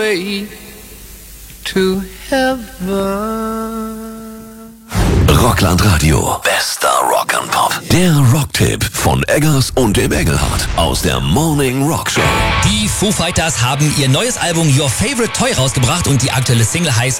way to heaven. Rockland Radio. Bester Rock and Pop. Der Rocktipp von Eggers und dem Engelhardt aus der Morning Rock Show. Die Foo Fighters haben ihr neues Album Your Favorite Toy rausgebracht und die aktuelle Single heißt